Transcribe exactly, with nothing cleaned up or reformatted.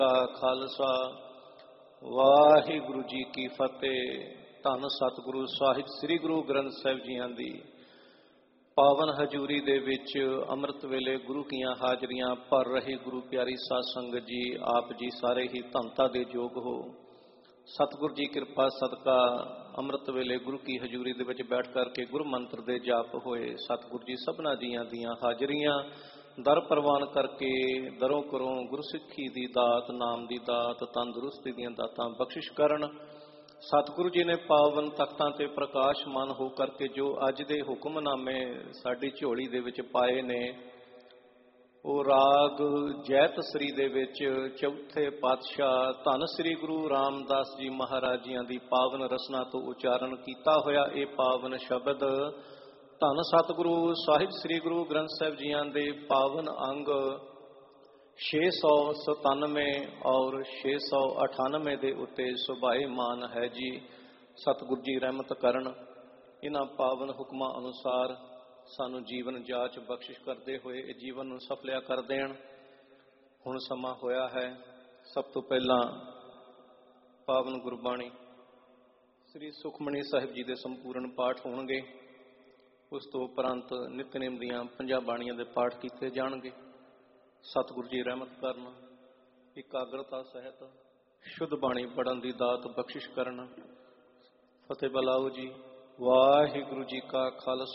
ਕਾ ਖਾਲਸਾ ਵਾਹਿਗੁਰੂ ਜੀ ਕੀ ਫਤਿਹ। ਧੰਨ ਸਤਿਗੁਰੂ ਸਾਹਿਬ ਸ੍ਰੀ ਗੁਰੂ ਗ੍ਰੰਥ ਸਾਹਿਬ ਜੀਆਂ ਦੀ ਪਾਵਨ ਹਜ਼ੂਰੀ ਦੇ ਵਿੱਚ ਅੰਮ੍ਰਿਤ ਵੇਲੇ ਗੁਰੂ ਕੀਆਂ ਹਾਜ਼ਰੀਆਂ ਭਰ ਰਹੇ ਗੁਰੂ ਪਿਆਰੀ ਸਾਧ ਸੰਗਤ ਜੀ, ਆਪ ਜੀ ਸਾਰੇ ਹੀ ਧੰਨਤਾ ਦੇ ਯੋਗ ਹੋ। ਸਤਿਗੁਰ ਜੀ ਕਿਰਪਾ ਸਦਕਾ ਅੰਮ੍ਰਿਤ ਵੇਲੇ ਗੁਰੂ ਕੀ ਹਜ਼ੂਰੀ ਦੇ ਵਿੱਚ ਬੈਠ ਕਰਕੇ ਗੁਰੂ ਮੰਤਰ ਦੇ ਜਾਪ ਹੋਏ। ਸਤਿਗੁਰ ਜੀ ਸਭਨਾ ਜੀਆਂ ਦੀਆਂ ਹਾਜ਼ਰੀਆਂ ਦਰ ਪ੍ਰਵਾਨ ਕਰਕੇ ਦਰੋਂ ਕਰੋਂ ਗੁਰਸਿੱਖੀ ਦੀ ਦਾਤ, ਨਾਮ ਦੀ ਦਾਤ, ਤੰਦਰੁਸਤੀ ਦੀਆਂ ਦਾਤਾਂ ਬਖਸ਼ਿਸ਼ ਕਰਨ। ਸਤਿਗੁਰੂ ਜੀ ਨੇ ਪਾਵਨ ਤਖਤਾਂ ਤੇ ਪ੍ਰਕਾਸ਼ਮਾਨ ਹੋ ਕਰਕੇ ਜੋ ਅੱਜ ਦੇ ਹੁਕਮਨਾਮੇ ਸਾਡੀ ਝੋਲੀ ਦੇ ਵਿੱਚ ਪਾਏ ਨੇ, ਉਹ ਰਾਗ ਜੈਤਸਰੀ ਦੇ ਵਿੱਚ ਚੌਥੇ ਪਾਤਸ਼ਾਹ ਧੰਨ ਸ੍ਰੀ ਗੁਰੂ ਰਾਮਦਾਸ ਜੀ ਮਹਾਰਾਜ ਜੀਆਂ ਦੀ ਪਾਵਨ ਰਸਨਾ ਤੋਂ ਉਚਾਰਨ ਕੀਤਾ ਹੋਇਆ ਇਹ ਪਾਵਨ ਸ਼ਬਦ ਧੰਨ ਸਤਿਗੁਰੂ ਸਾਹਿਬ ਸ੍ਰੀ ਗੁਰੂ ਗ੍ਰੰਥ ਸਾਹਿਬ ਜੀਆਂ ਦੇ ਪਾਵਨ ਅੰਗ ਛੇ ਸੌ ਸਤਾਨਵੇਂ ਔਰ ਛੇ ਸੌ ਅਠਾਨਵੇਂ ਦੇ ਉੱਤੇ ਸੁਭਾਏਮਾਨ ਹੈ ਜੀ। ਸਤਿਗੁਰੂ ਜੀ ਰਹਿਮਤ ਕਰਨ, ਇਹਨਾਂ ਪਾਵਨ ਹੁਕਮਾਂ ਅਨੁਸਾਰ ਸਾਨੂੰ ਜੀਵਨ ਜਾਚ ਬਖਸ਼ਿਸ਼ ਕਰਦੇ ਹੋਏ ਇਹ ਜੀਵਨ ਨੂੰ ਸਫਲਿਆ ਕਰ ਦੇਣ। ਹੁਣ ਸਮਾਂ ਹੋਇਆ ਹੈ, ਸਭ ਤੋਂ ਪਹਿਲਾਂ ਪਾਵਨ ਗੁਰਬਾਣੀ ਸ੍ਰੀ ਸੁਖਮਨੀ ਸਾਹਿਬ ਜੀ ਦੇ ਸੰਪੂਰਨ ਪਾਠ ਹੋਣਗੇ। ਉਸ ਤੋਂ ਉਪਰੰਤ ਨਿਤਨੇਮ ਦੀਆਂ ਪੰਜਾਂ ਬਾਣੀਆਂ ਦੇ ਪਾਠ ਕੀਤੇ ਜਾਣਗੇ। ਸਤਿਗੁਰੂ ਜੀ ਰਹਿਮਤ ਕਰਨ, ਇਕਾਗਰਤਾ ਸਹਿਤ ਸ਼ੁੱਧ ਬਾਣੀ ਪੜ੍ਹਨ ਦੀ ਦਾਤ ਬਖਸ਼ਿਸ਼ ਕਰਨ। ਫਤਿਹ ਬੁਲਾਓ ਜੀ। ਵਾਹਿਗੁਰੂ ਜੀ ਕਾ ਖਾਲਸਾ